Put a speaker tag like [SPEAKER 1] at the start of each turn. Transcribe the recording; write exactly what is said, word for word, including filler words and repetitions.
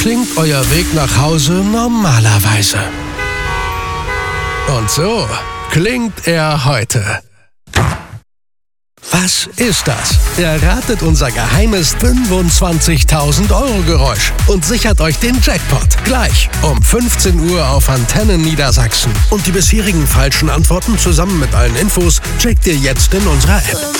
[SPEAKER 1] klingt euer Weg nach Hause normalerweise. Und so klingt er heute. Was ist das? Erratet unser geheimes fünfundzwanzigtausend Euro Geräusch und sichert euch den Jackpot. Gleich um fünfzehn Uhr auf Antenne Niedersachsen. Und die bisherigen falschen Antworten zusammen mit allen Infos checkt ihr jetzt in unserer App.